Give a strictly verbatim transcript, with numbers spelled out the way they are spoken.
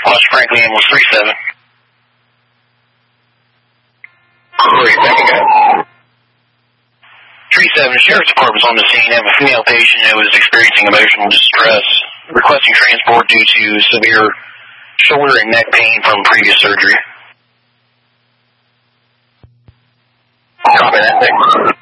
Watch Franklin Ambulance three seven. Great, thank you, guys. three seven, the Sheriff's Department's on the scene. Have a female patient who is experiencing emotional distress, requesting transport due to severe shoulder and neck pain from previous surgery. Copy that, thanks.